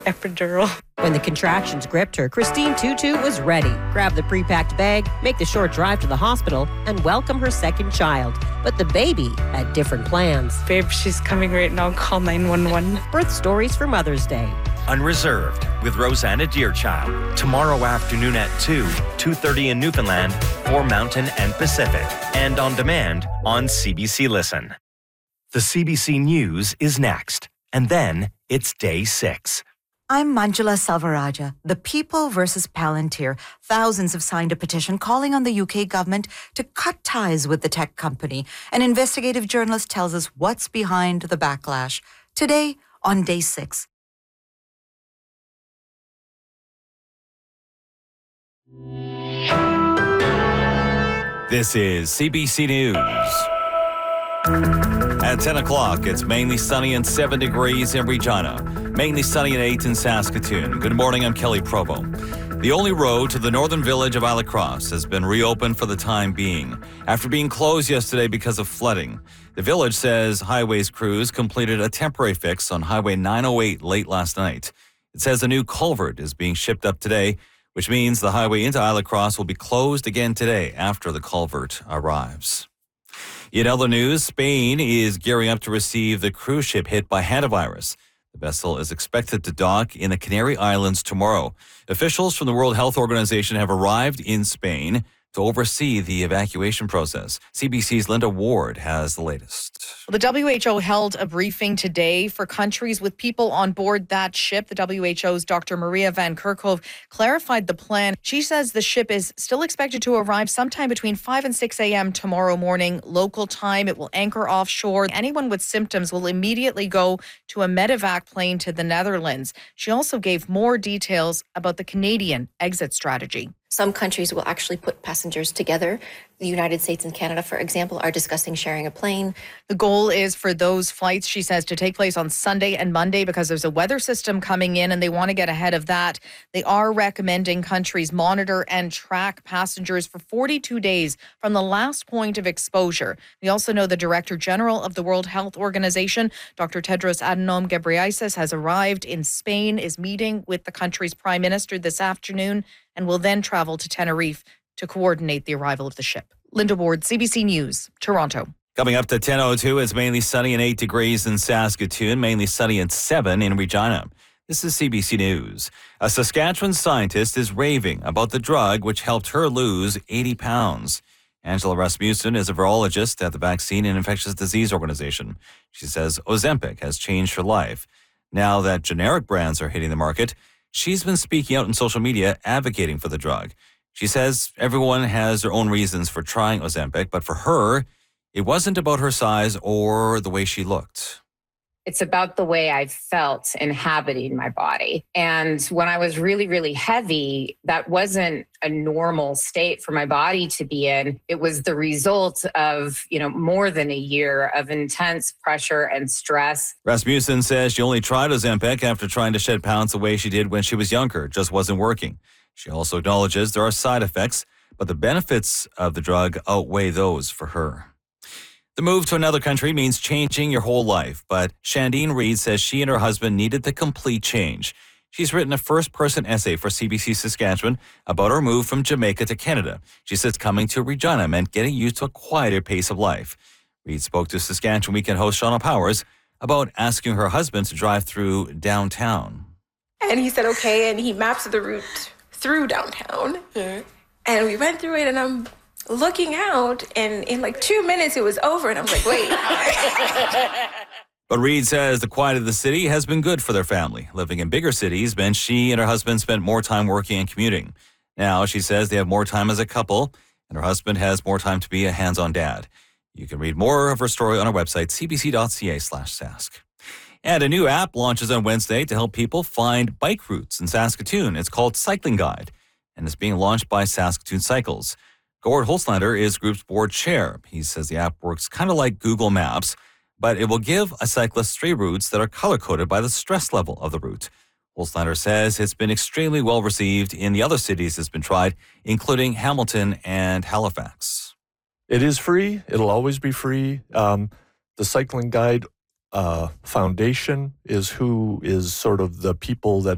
Epidural. When the contractions gripped her, Christine Tutu was ready. Grab the pre-packed bag, make the short drive to the hospital, and welcome her second child. But the baby had different plans. Babe, she's coming right now. Call 911. Birth stories for Mother's Day. Unreserved with Rosanna Deerchild. Tomorrow afternoon at 2:30 in Newfoundland for Mountain and Pacific. And on demand on CBC Listen. The CBC News is next. And then it's Day 6. I'm Manjula Salvaraja. The People versus Palantir. Thousands have signed a petition calling on the UK government to cut ties with the tech company. An investigative journalist tells us what's behind the backlash. Today, on Day 6. This is CBC News. At 10 o'clock, it's mainly sunny and 7 degrees in Regina. Mainly sunny and 8 in Saskatoon. Good morning, I'm Kelly Provo. The only road to the northern village of Isla Crosse has been reopened for the time being, after being closed yesterday because of flooding. The village says highways crews completed a temporary fix on Highway 908 late last night. It says a new culvert is being shipped up today, which means the highway into Isla Crosse will be closed again today after the culvert arrives. In other news, Spain is gearing up to receive the cruise ship hit by hantavirus. The vessel is expected to dock in the Canary Islands tomorrow. Officials from the World Health Organization have arrived in Spain to oversee the evacuation process. CBC's Linda Ward has the latest. The WHO held a briefing today for countries with people on board that ship. The WHO's Dr. Maria Van Kerkhove clarified the plan. She says the ship is still expected to arrive sometime between 5 and 6 a.m. tomorrow morning, local time. It will anchor offshore. Anyone with symptoms will immediately go to a medevac plane to the Netherlands. She also gave more details about the Canadian exit strategy. Some countries will actually put passengers together. The United States and Canada, for example, are discussing sharing a plane. The goal is for those flights, she says, to take place on Sunday and Monday because there's a weather system coming in and they want to get ahead of that. They are recommending countries monitor and track passengers for 42 days from the last point of exposure. We also know the Director General of the World Health Organization, Dr. Tedros Adhanom Ghebreyesus, has arrived in Spain, is meeting with the country's Prime Minister this afternoon, and will then travel to Tenerife to coordinate the arrival of the ship. Linda Ward, CBC News, Toronto. Coming up to 10:02, it's mainly sunny and 8 degrees in Saskatoon, mainly sunny and 7 in Regina. This is CBC News. A Saskatchewan scientist is raving about the drug which helped her lose 80 pounds. Angela Rasmussen is a virologist at the Vaccine and Infectious Disease Organization. She says Ozempic has changed her life. Now that generic brands are hitting the market, she's been speaking out on social media advocating for the drug. She says everyone has their own reasons for trying Ozempic, but for her, it wasn't about her size or the way she looked. It's about the way I felt inhabiting my body. And when I was really, really heavy, that wasn't a normal state for my body to be in. It was the result of, more than a year of intense pressure and stress. Rasmussen says she only tried Ozempic after trying to shed pounds the way she did when she was younger. It just wasn't working. She also acknowledges there are side effects, but the benefits of the drug outweigh those for her. The move to another country means changing your whole life, but Shandine Reed says she and her husband needed the complete change. She's written a first-person essay for CBC Saskatchewan about her move from Jamaica to Canada. She says coming to Regina meant getting used to a quieter pace of life. Reed spoke to Saskatchewan Weekend host Shauna Powers about asking her husband to drive through downtown. And he said, okay, and he maps the route through downtown. Mm-hmm. And we went through it, and I'm looking out, and in 2 minutes it was over, and I was like, wait. But Reed says the quiet of the city has been good for their family. Living in bigger cities meant she and her husband spent more time working and commuting. Now, she says they have more time as a couple, and her husband has more time to be a hands-on dad. You can read more of her story on our website, cbc.ca/sask. And a new app launches on Wednesday to help people find bike routes in Saskatoon. It's called Cycling Guide, and it's being launched by Saskatoon Cycles. Gord Holzlander is group's board chair. He says the app works kind of like Google Maps, but it will give a cyclist 3 routes that are color-coded by the stress level of the route. Holzlander says it's been extremely well received in the other cities it's been tried, including Hamilton and Halifax. It is free. It'll always be free. The Cycling Guide Foundation is who is sort of the people that